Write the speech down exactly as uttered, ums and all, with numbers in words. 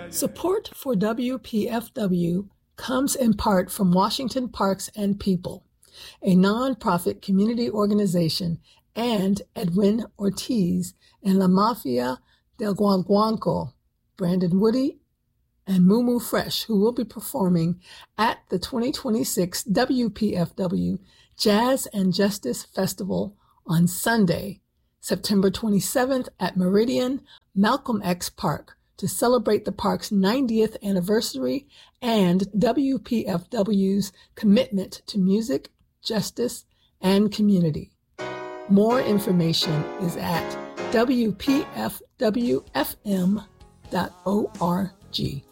Support for W P F W comes in part from Washington Parks and People, a nonprofit community organization, and Edwin Ortiz and La Mafia del Guaguanco, Brandon Woody, and Moo Fresh, who will be performing at the twenty twenty-six W P F W Jazz and Justice Festival on Sunday, September twenty-seventh at Meridian Malcolm X Park to celebrate the park's ninetieth anniversary and W P F W's commitment to music, justice, and community. More information is at w p f w f m dot org.